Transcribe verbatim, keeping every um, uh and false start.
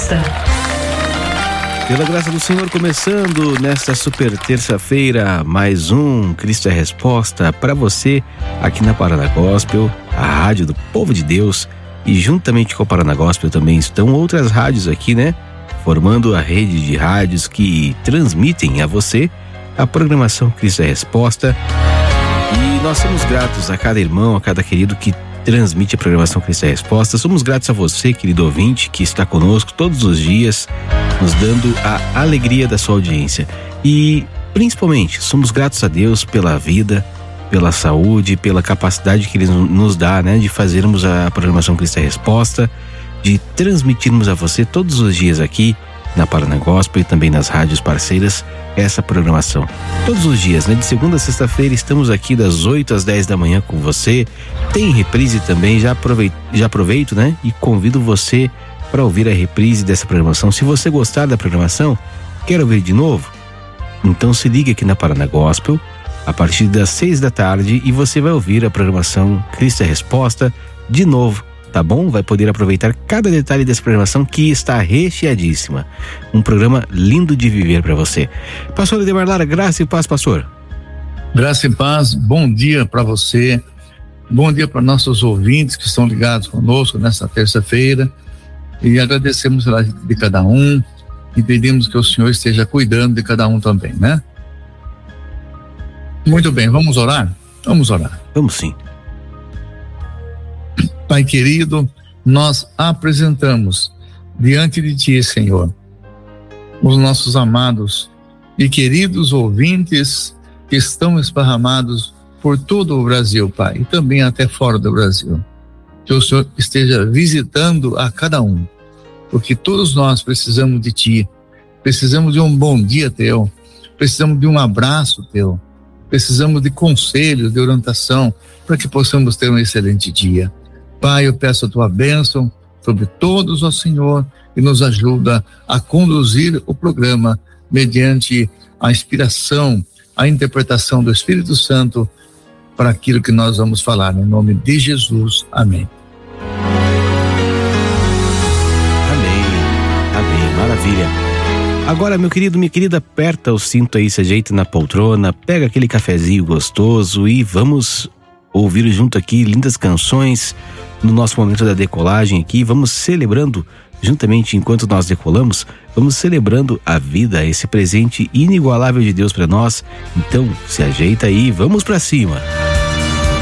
Resposta. Pela graça do Senhor, começando nesta super terça-feira, mais um Cristo é Resposta para você aqui na Paraná Gospel, a rádio do povo de Deus, e juntamente com a Paraná Gospel também estão outras rádios aqui, né? Formando a rede de rádios que transmitem a você a programação Cristo é Resposta. E nós somos gratos a cada irmão, a cada querido que transmite a programação Cristo é Resposta. Somos gratos a você, querido ouvinte, que está conosco todos os dias, nos dando a alegria da sua audiência. E, principalmente, somos gratos a Deus pela vida, pela saúde, pela capacidade que Ele nos dá, né, de fazermos a programação Cristo é Resposta, de transmitirmos a você todos os dias aqui na Paraná Gospel e também nas rádios parceiras essa programação. Todos os dias, né? De segunda a sexta-feira estamos aqui das oito às dez da manhã com você. Tem reprise também, já aproveito, já aproveito, né? E convido você para ouvir a reprise dessa programação. Se você gostar da programação, quer ouvir de novo? Então se liga aqui na Paraná Gospel a partir das seis da tarde e você vai ouvir a programação Cristo é Resposta de novo. Tá bom? Vai poder aproveitar cada detalhe dessa programação que está recheadíssima. Um programa lindo de viver para você. Pastor Edemar Lara, graça e paz, pastor. Graça e paz, bom dia para você. Bom dia para nossos ouvintes que estão ligados conosco nesta terça-feira. E agradecemos a de cada um e pedimos que o Senhor esteja cuidando de cada um também, né? Muito bem, vamos orar? Vamos orar. Vamos sim. Pai querido, nós apresentamos diante de Ti, Senhor, os nossos amados e queridos ouvintes que estão esparramados por todo o Brasil, Pai, e também até fora do Brasil. Que o Senhor esteja visitando a cada um, porque todos nós precisamos de Ti, precisamos de um bom dia Teu, precisamos de um abraço Teu, precisamos de conselhos, de orientação, para que possamos ter um excelente dia. Pai, eu peço a Tua bênção sobre todos, ó Senhor, e nos ajuda a conduzir o programa mediante a inspiração, a interpretação do Espírito Santo para aquilo que nós vamos falar, em nome de Jesus. Amém. Amém, amém, maravilha. Agora, meu querido, minha querida, aperta o cinto aí, se ajeita na poltrona, pega aquele cafezinho gostoso e vamos ouvir junto aqui lindas canções no nosso momento da decolagem aqui. Vamos celebrando, juntamente enquanto nós decolamos, vamos celebrando a vida, esse presente inigualável de Deus para nós. Então, se ajeita aí, vamos para cima.